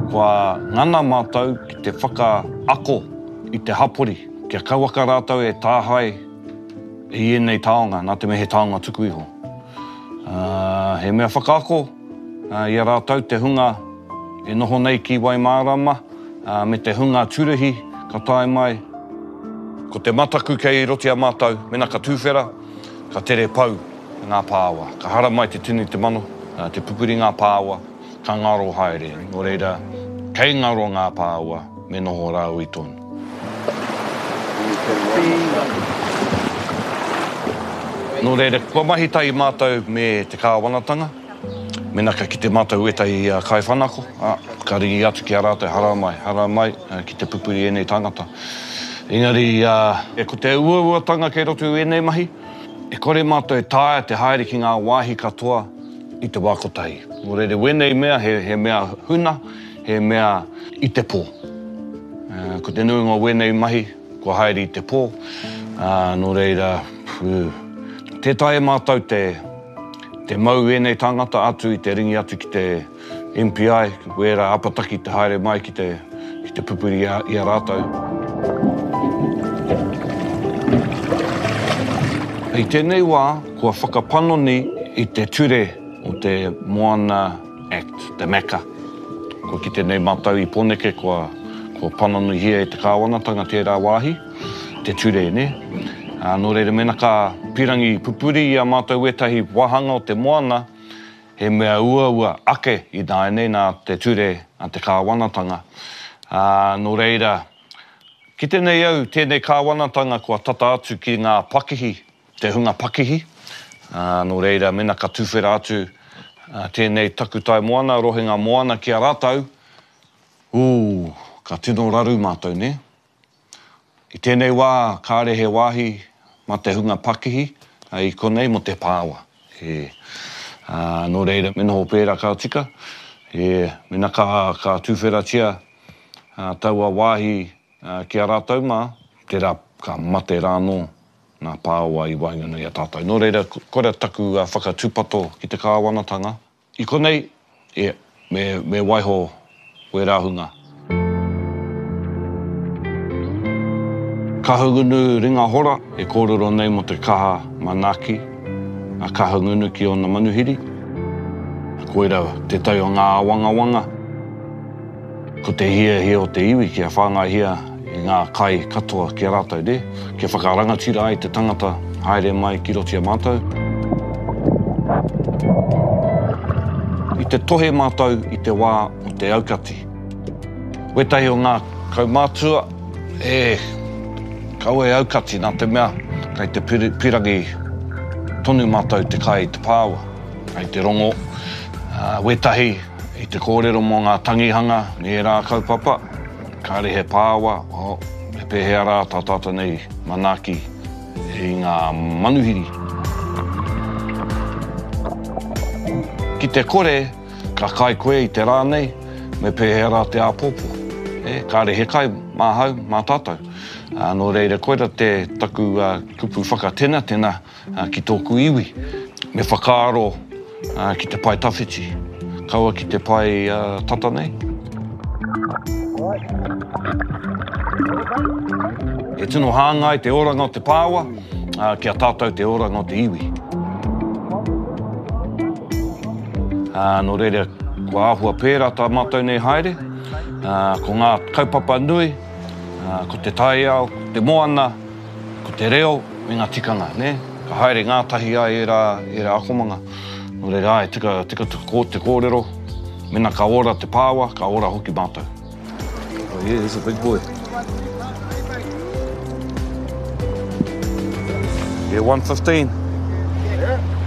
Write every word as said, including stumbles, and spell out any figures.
kua ngana mātou ki te whakaako i te hapori. Kia kauaka rātou e tāhai i enei taonga, nā te me he taonga tuku iho. Uh, he mea whakaako, uh, i a rātou te hunga e noho nei ki Waimārama, uh, me te hunga tūruhi, ka tae mai. Ko te mataku kei roti a mātou, mena ka tūwhera, ka tere pau ngā pāua. Ka hara mai te tini te mano, uh, te pupuri ngā pāua, ka ngaro haere. Nō reira, kei ngaro ngā pāua, me noho rāu i tonu. Nō reira, kua mahi tai mātou me te kāwanatanga. Mena ka ki te mātou e tai uh, kai whanako. Ah, ka ringi atu ki a rātou, hara mai, hara mai, uh, ki te pupuri enei tangata. Engari, uh, e ko te uauatanga kei roto enei mahi, e kore mātou e tāia te haere ki ngā wāhi katoa i te wākotahi. Nō reira, wenei mea, he, he mea huna, he mea i te pō. Uh, ko te nuinga wenei mahi, kua haere i te pō. Uh, nō reira, pū, te tae mātou te, te mau enei tangata atu i te ringi atu ki te M P I, wera apataki te haere mai ki te, ki te pupuri i a, i a rātou. Hei tēnei wā, kua whakapanoni i te ture o te Moana Act, te MACA. Kua ki tēnei mātou i Poneke, kua, kua panoni hia i te kāwanatanga tērā wāhi, te ture ne. Uh, nō reira, mena ka pirangi pupuri i a mātou etahi wahanga o te moana, he mea ua ua ake i nā enei nā te ture a te kāwanatanga. Uh, nō reira, ki tēnei au, tēnei kāwanatanga kua tata atu ki ngā pakihi, te hunga pakihi. Uh, nō reira, mena ka tūwhera atu uh, tēnei takutai moana, rohinga moana ki a rātou. Ū, ka tino raru mātou, ne? I tēnei wā, kāre he wāhi, ma te hunga pakihi, i konei mo te pāua. E, uh, nō reira, mena ho pēra ka tika, e, mena ka, ka tūwhera tia uh, taua wāhi uh, ki a rātou mā, te rā ka mate rāno nā pāua i waingana i a tātou. Nō reira, kore taku uh, whakatūpato ki te kāwanatanga. I konei, e, me, me waiho we rāhunga. Kahungunu ringa hora, e kōrero nei mo te kaha manaki, a kahungunu ki ona manuhiri. Koera te tai o ngā wangawanga. Ko te hia hia o te iwi, kia whāngai hia i ngā kai katoa ki a rātou de. Kia whakarangatira ai te tangata haere mai ki roti a mātou. I te tohe mātou i te wā o te aukati. Wetahi o ngā kaumātua, e... Kau e aukati nā te mea, kei te pirangi tonu mātou te kai te pāua, kei te rongo, uh, wetahi i te kōrero mō ngā tangihanga, ni e rā kaupapa, kāre he pāua, o, he pēhea rā tā tāta nei manaki i ngā manuhiri. Ki te kore, ka kai koe i te rānei, me pēhea rā te āpōpō. E, kāre he kai mā hau, mā tātou. Uh, nō reira, koera te taku uh, kupu whakatena tēnā uh, ki tōku iwi. Me whakaaro uh, ki te pai tawhiti. Kaua ki te pai uh, tata nei. E tino hāngai te oranga o te pāua, uh, kia tātou te oranga o te iwi. Uh, nō reira, kua āhua pēra tā mātou nei haere, uh, ko ngā kaupapa nui, Uh, ko te taiao, ko te moana, ko te reo, me ngā tikanga, ne? Ka haere ngātahi ai e rā, e rā akomanga. Nō reira ai, tika, tika tuko te kōrero, mena ka ora te pāua, ka ora hoki mātou. Oh yeah, he's a big boy. Yeah, one fifteen. Yeah.